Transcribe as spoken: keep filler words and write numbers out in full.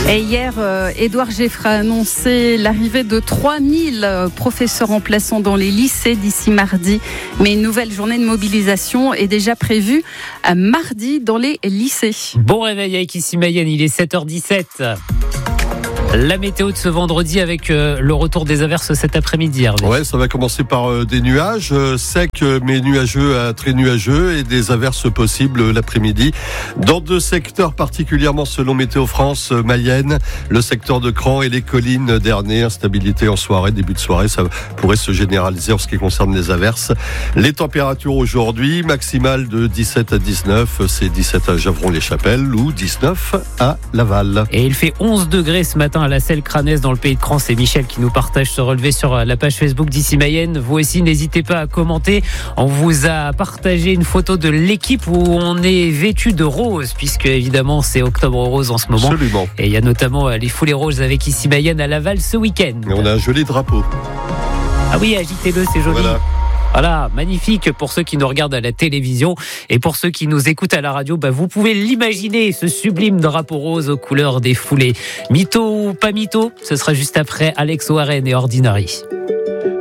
Et hier, euh, Édouard Geffra a annoncé l'arrivée de trois mille euh, professeurs remplaçants dans les lycées d'ici mardi. Mais une nouvelle journée de mobilisation est déjà prévue à mardi dans les lycées. Bon réveil avec ici Mayenne, il est sept heures dix-sept. La météo de ce vendredi avec euh, le retour des averses cet après-midi. Hervé. Ouais, ça va commencer par euh, des nuages euh, secs mais nuageux à très nuageux et des averses possibles euh, l'après-midi. Dans deux secteurs particulièrement selon Météo France, euh, Mayenne, le secteur de Cran et les collines d'Ernée. Instabilité en soirée, début de soirée, ça pourrait se généraliser en ce qui concerne les averses. Les températures aujourd'hui, maximales de dix-sept à dix-neuf, c'est dix-sept à Javron-les-Chapelles ou dix-neuf à Laval. Et il fait onze degrés ce matin à la Selle Cranès dans le pays de Cran. C'est Michel qui nous partage ce relevé sur la page Facebook d'ici Mayenne. Vous aussi, n'hésitez pas à commenter. On vous a partagé une photo de l'équipe où on est vêtu de rose, puisque évidemment c'est Octobre Rose en ce moment. Absolument. Et il y a notamment les Foulées Roses avec ici Mayenne à Laval ce week-end. Et on a un joli drapeau. Ah oui, agitez-le, c'est joli. Voilà. Voilà, magnifique pour ceux qui nous regardent à la télévision et pour ceux qui nous écoutent à la radio, bah vous pouvez l'imaginer, ce sublime drapeau rose aux couleurs des foulées. Mytho ou pas mytho, ce sera juste après Alex Warren et Ordinary.